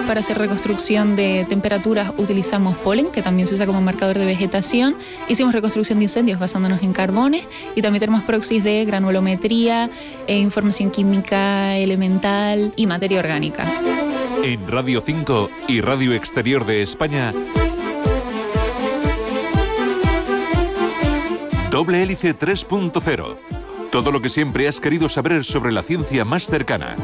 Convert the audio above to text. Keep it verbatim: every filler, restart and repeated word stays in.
para hacer reconstrucción de temperaturas utilizamos polen, que también se usa como marcador de vegetación. Hicimos reconstrucción de incendios basándonos en carbones y también tenemos proxies de granulometría, e información química elemental y materia orgánica. En Radio cinco y Radio Exterior de España, Doble Hélice tres punto cero. Todo lo que siempre has querido saber sobre la ciencia más cercana.